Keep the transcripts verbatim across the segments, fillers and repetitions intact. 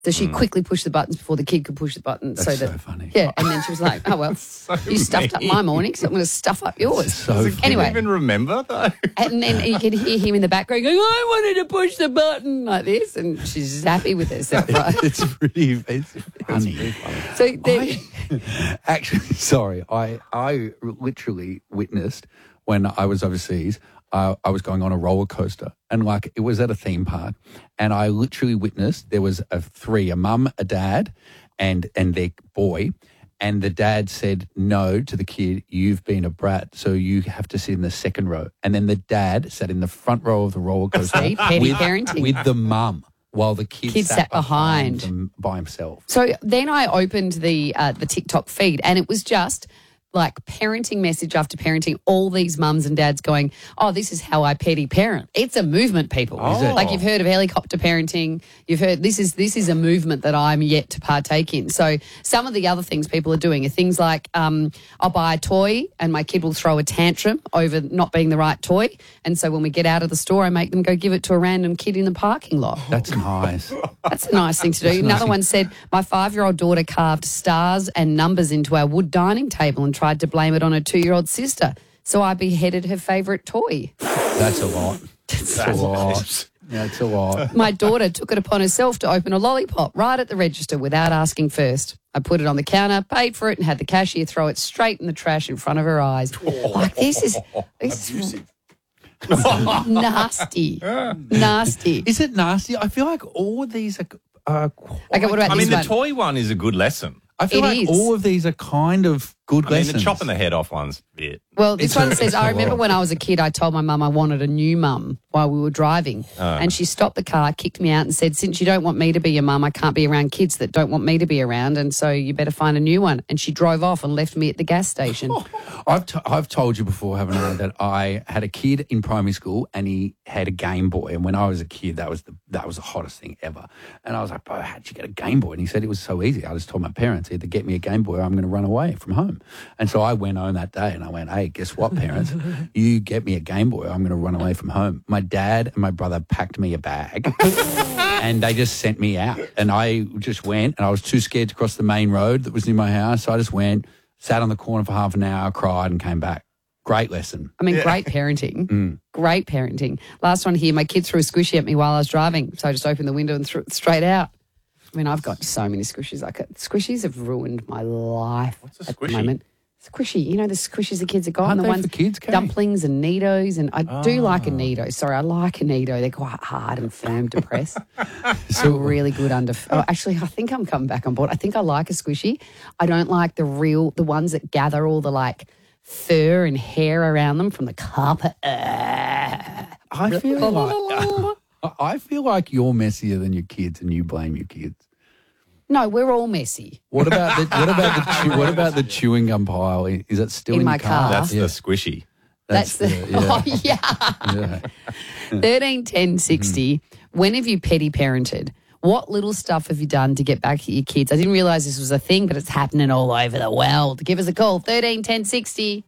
So she mm. quickly pushed the buttons before the kid could push the buttons. That's so, that, so funny. Yeah, and then she was like, oh, well, so you stuffed up my morning, so I'm going to stuff up yours. So anyway, I even remember, though. And then you could hear him in the background going, I wanted to push the button like this, and she's just happy with herself, right? It's really it's funny. It's funny. So then, I, actually, sorry, I, I literally witnessed when I was overseas, Uh, I was going on a roller coaster and like it was at a theme park and I literally witnessed there was a three, a mum, a dad and, and their boy. And the dad said no to the kid, you've been a brat, so you have to sit in the second row. And then the dad sat in the front row of the roller coaster See, petty with, parenting. with the mum while the kid, kid sat, sat behind, behind. them by himself. So then I opened the uh, the TikTok feed and it was just like parenting message after parenting, all these mums and dads going, oh, this is how I petty parent. It's a movement, people. Oh. Is it? Like you've heard of helicopter parenting. You've heard this is this is a movement that I'm yet to partake in. So some of the other things people are doing are things like um, I'll buy a toy and my kid will throw a tantrum over not being the right toy. And so when we get out of the store, I make them go give it to a random kid in the parking lot. That's nice. That's a nice thing to do. That's Another nice. one said, my five-year-old daughter carved stars and numbers into our wood dining table and tried to blame it on her two-year-old sister. So I beheaded her favourite toy. That's a lot. That's a lot. Yeah, it's a lot. My daughter took it upon herself to open a lollipop right at the register without asking first. I put it on the counter, paid for it, and had the cashier throw it straight in the trash in front of her eyes. Like, this is... This is nasty. Nasty. Is it nasty? I feel like all of these are... Uh, Okay, what about I this mean, the one? toy one is a good lesson. I feel It like is. all of these are kind of good I mean, lessons. the chopping the head off one's a bit. Well, this It's a- one says, it's a I remember lot. when I was a kid, I told my mum I wanted a new mum while we were driving. Oh. And she stopped the car, kicked me out and said, since you don't want me to be your mum, I can't be around kids that don't want me to be around. And so you better find a new one. And she drove off and left me at the gas station. I've t- I've told you before, haven't I, that I had a kid in primary school and he had a Game Boy. And when I was a kid, that was the that was the hottest thing ever. And I was like, bro, how'd you get a Game Boy? And he said it was so easy. I just told my parents, either get me a Game Boy or I'm going to run away from home. And so I went home that day and I went, hey, guess what, parents? You get me a Game Boy, I'm going to run away from home. My dad and my brother packed me a bag and they just sent me out. And I just went and I was too scared to cross the main road that was near my house. So I just went, sat on the corner for half an hour, cried and came back. Great lesson. I mean, great parenting. Mm. Great parenting. Last one here, my kid threw a squishy at me while I was driving. So I just opened the window and threw it straight out. I mean, I've got so many squishies. Like Squishies have ruined my life What's a at the squishy? moment. Squishy, you know the squishies the kids have got, Aren't and the they ones for kids, Kate? dumplings and Nidos, and I do like a Nido. Sorry, I like a Nido. They're quite hard and firm to press. So really good under. Oh, actually, I think I'm coming back on board. I think I like a squishy. I don't like the real, the ones that gather all the like fur and hair around them from the carpet. Uh, I feel like I feel like you're messier than your kids, and you blame your kids. no, we're all messy. What about the what about the chew, what about the chewing gum pile? Is it still In in, my your car? car. That's Yeah. the squishy. That's, the, oh yeah. yeah. Thirteen ten sixty. Mm-hmm. When have you petty parented? What little stuff have you done to get back at your kids? I didn't realise this was a thing, but it's happening all over the world. Give us a call, thirteen ten sixty.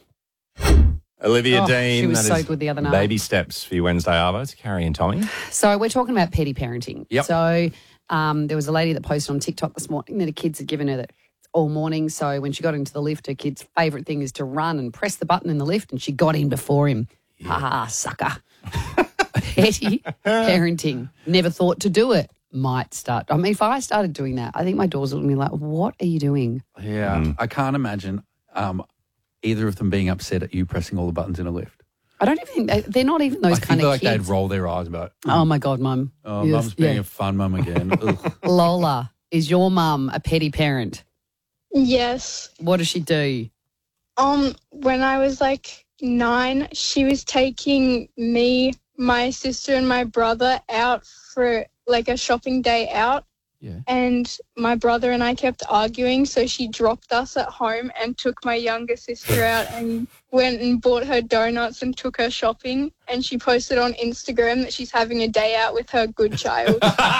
Olivia Oh, Dean. she was that so is good the other night. Baby steps for your Wednesday Arvo to Carrie and Tommy. So we're talking about petty parenting. Yep. So um, there was a lady that posted on TikTok this morning that her kids had given her that all morning. So when she got into the lift, her kid's favourite thing is to run and press the button in the lift, and she got in before him. Ha ha, sucker. Petty parenting. Never thought to do it. Might start. I mean, if I started doing that, I think my daughters would be like, what are you doing? Yeah, Mm. I can't imagine um, either of them being upset at you pressing all the buttons in a lift. I don't even think, they, they're not even those I kind feel of like kids. they'd roll their eyes about, Oh, my God, Mum. oh, Yes, mum's being yeah. a fun mum again. Ugh. Lola, is your mum a petty parent? Yes. What does she do? Um, when I was like nine, she was taking me, my sister, and my brother out for like a shopping day out. Yeah. And my brother and I kept arguing, so she dropped us at home and took my younger sister out and went and bought her donuts and took her shopping. And she posted on Instagram that she's having a day out with her good child.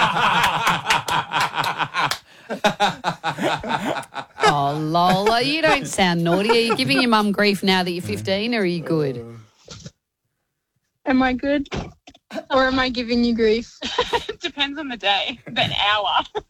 Oh, Lola, you don't sound naughty. Are you giving your mum grief now that you're fifteen, or are you good? Am I good? Or am I giving you grief? It depends on the day, the hour.